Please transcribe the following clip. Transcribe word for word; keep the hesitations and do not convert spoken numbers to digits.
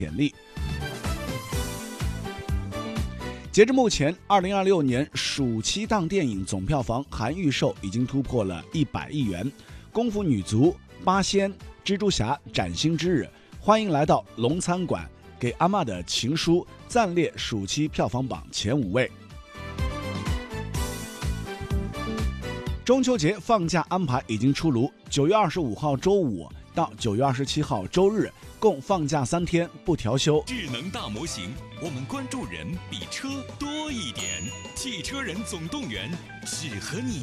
潜力。截至目前，二零二六年暑期档电影总票房含预售已经突破了一百亿元，《功夫女足》、《八仙》、《蜘蛛侠：崭新之日》、欢迎来到龙餐馆、给阿嬷的情书暂列暑期票房榜前五位。中秋节放假安排已经出炉，九月二十五号周五到九月二十七号周日，共放假三天，不调休。 智能大模型，我们关注人比车多一点。汽车人总动员，只和你